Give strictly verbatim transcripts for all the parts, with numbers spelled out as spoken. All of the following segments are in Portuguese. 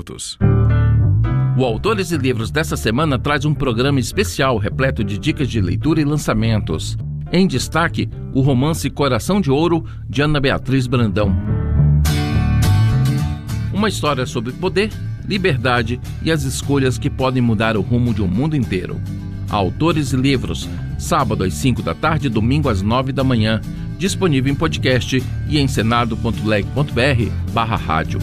minutos. O Autores e Livros dessa semana traz um programa especial repleto de dicas de leitura e lançamentos. Em destaque, o romance Coração de Ouro, de Ana Beatriz Brandão. Uma história sobre poder, liberdade e as escolhas que podem mudar o rumo de um mundo inteiro. Autores e Livros, sábado às cinco da tarde, domingo às nove da manhã. Disponível em podcast e em senado ponto leg ponto br barra rádio.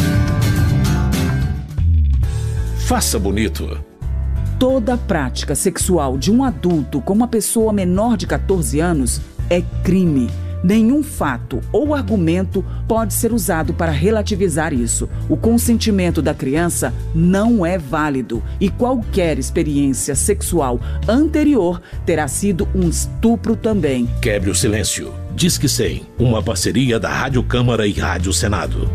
Faça bonito. Toda prática sexual de um adulto com uma pessoa menor de catorze anos é crime. Nenhum fato ou argumento pode ser usado para relativizar isso. O consentimento da criança não é válido e qualquer experiência sexual anterior terá sido um estupro também. Quebre o silêncio. Disque cem, uma parceria da Rádio Câmara e Rádio Senado.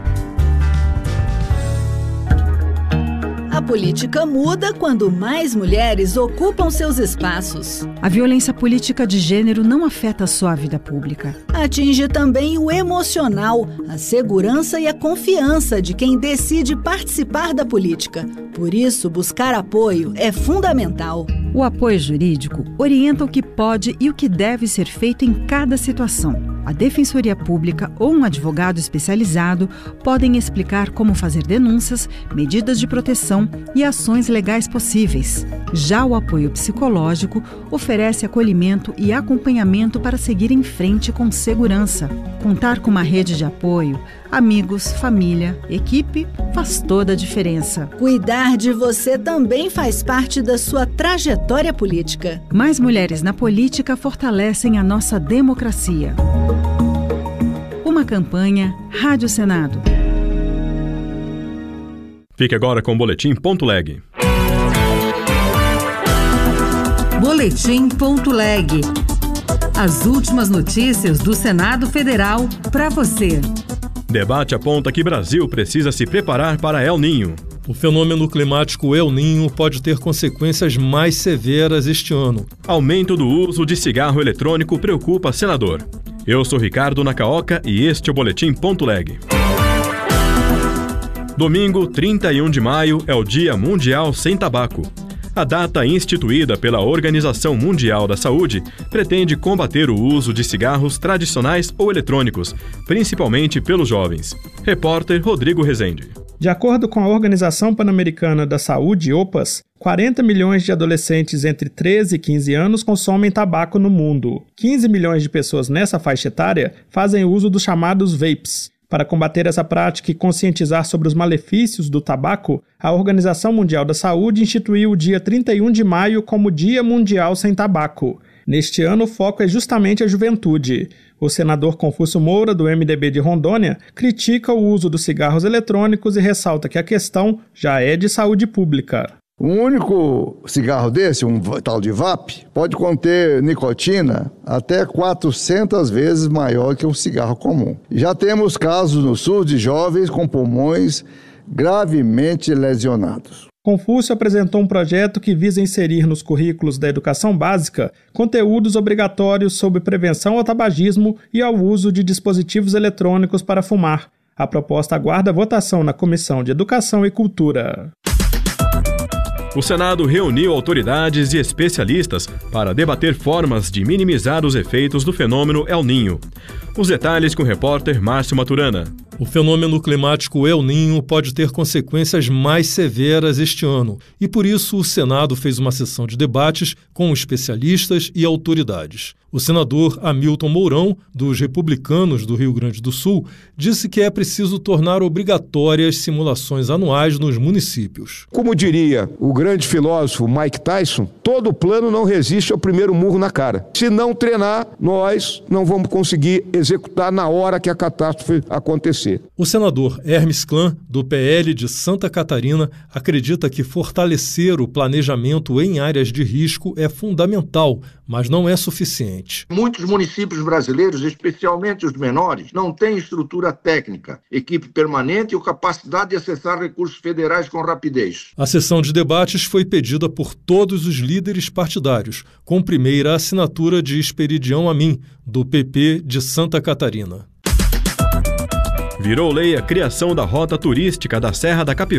A política muda quando mais mulheres ocupam seus espaços. A violência política de gênero não afeta só a vida pública. Atinge também o emocional, a segurança e a confiança de quem decide participar da política. Por isso, buscar apoio é fundamental. O apoio jurídico orienta o que pode e o que deve ser feito em cada situação. A Defensoria Pública ou um advogado especializado podem explicar como fazer denúncias, medidas de proteção e ações legais possíveis. Já o apoio psicológico oferece acolhimento e acompanhamento para seguir em frente com segurança. Contar com uma rede de apoio, amigos, família, equipe, faz toda a diferença. Cuidar de você também faz parte da sua trajetória política. Mais mulheres na política fortalecem a nossa democracia. Uma campanha Rádio Senado. Fique agora com o Boletim Ponto Leg. Boletim Ponto Leg. As últimas notícias do Senado Federal para você. Debate aponta que Brasil precisa se preparar para El Niño. O fenômeno climático El Niño pode ter consequências mais severas este ano. Aumento do uso de cigarro eletrônico preocupa senador. Eu sou Ricardo Nacaoca e este é o Boletim Ponto Leg. Domingo, trinta e um de maio, é o Dia Mundial Sem Tabaco. A data instituída pela Organização Mundial da Saúde pretende combater o uso de cigarros tradicionais ou eletrônicos, principalmente pelos jovens. Repórter Rodrigo Rezende. De acordo com a Organização Pan-Americana da Saúde, OPAS, quarenta milhões de adolescentes entre treze e quinze anos consomem tabaco no mundo. quinze milhões de pessoas nessa faixa etária fazem uso dos chamados vapes. Para combater essa prática e conscientizar sobre os malefícios do tabaco, a Organização Mundial da Saúde instituiu o dia trinta e um de maio como Dia Mundial Sem Tabaco. Neste ano, o foco é justamente a juventude. O senador Confúcio Moura, do M D B de Rondônia, critica o uso dos cigarros eletrônicos e ressalta que a questão já é de saúde pública. Um único cigarro desse, um tal de vape, pode conter nicotina até quatrocentas vezes maior que um cigarro comum. Já temos casos no sul de jovens com pulmões gravemente lesionados. Confúcio apresentou um projeto que visa inserir nos currículos da educação básica conteúdos obrigatórios sobre prevenção ao tabagismo e ao uso de dispositivos eletrônicos para fumar. A proposta aguarda votação na Comissão de Educação e Cultura. O Senado reuniu autoridades e especialistas para debater formas de minimizar os efeitos do fenômeno El Niño. Os detalhes com o repórter Márcio Maturana. O fenômeno climático El Niño pode ter consequências mais severas este ano e, por isso, o Senado fez uma sessão de debates com especialistas e autoridades. O senador Hamilton Mourão, dos Republicanos do Rio Grande do Sul, disse que é preciso tornar obrigatórias simulações anuais nos municípios. Como diria o grande filósofo Mike Tyson, todo plano não resiste ao primeiro murro na cara. Se não treinar, nós não vamos conseguir executar na hora que a catástrofe acontecer. O senador Hermes Klan, do P L de Santa Catarina, acredita que fortalecer o planejamento em áreas de risco é fundamental, mas não é suficiente. Muitos municípios brasileiros, especialmente os menores, não têm estrutura técnica, equipe permanente ou capacidade de acessar recursos federais com rapidez. A sessão de debates foi pedida por todos os líderes partidários, com primeira assinatura de Esperidião Amin, do P P de Santa Catarina. Virou lei a criação da rota turística da Serra da Capivara.